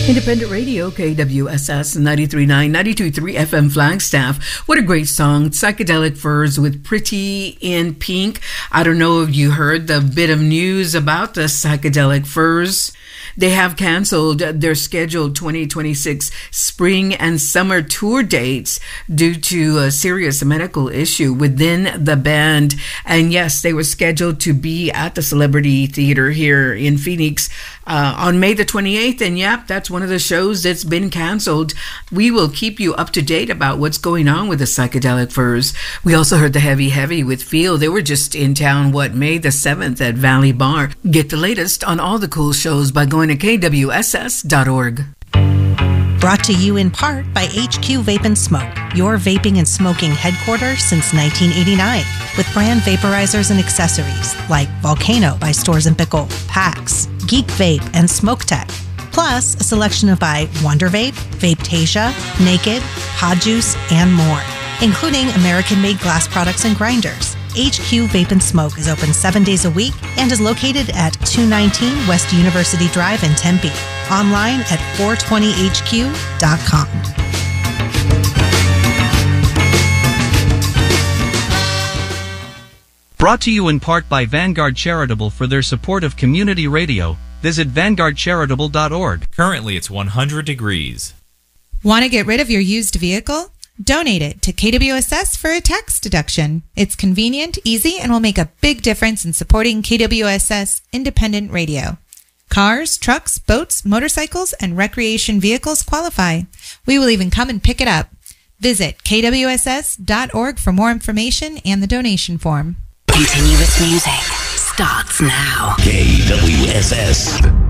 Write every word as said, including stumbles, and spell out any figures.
Independent Radio, K W S S ninety-three point nine, ninety-two point three F M Flagstaff. What a great song. Psychedelic Furs with Pretty in Pink. I don't know if you heard the bit of news about the Psychedelic Furs. They have canceled their scheduled twenty twenty-six spring and summer tour dates due to a serious medical issue within the band. And yes, they were scheduled to be at the Celebrity Theater here in Phoenix uh, on May the twenty-eighth. And yep, that's one of the shows that's been canceled. We will keep you up to date about what's going on with the Psychedelic Furs. We also heard the Heavy Heavy with Feel. They were just in town, what, May the seventh at Valley Bar. Get the latest on all the cool shows by going to K W S S dot org. Brought to you in part by H Q Vape and Smoke, your vaping and smoking headquarters since nineteen eighty-nine, with brand vaporizers and accessories like Volcano by Stores and Pickle, PAX, Geek Vape, and Smoke Tech. Plus, a selection of by Wonder Vape, Vapetasia, Naked, Pod Juice, and more, including American-made glass products and grinders. H Q Vape and Smoke is open seven days a week and is located at two nineteen West University Drive in Tempe. Online at four twenty H Q dot com. Brought to you in part by Vanguard Charitable for their support of community radio. Visit vanguard charitable dot org. Currently, it's one hundred degrees. Want to get rid of your used vehicle? Donate it to K W S S for a tax deduction. It's convenient, easy, and will make a big difference in supporting K W S S independent radio. Cars, trucks, boats, motorcycles, and recreation vehicles qualify. We will even come and pick it up. Visit K W S S dot org for more information and the donation form. Continuous music starts now. K W S S.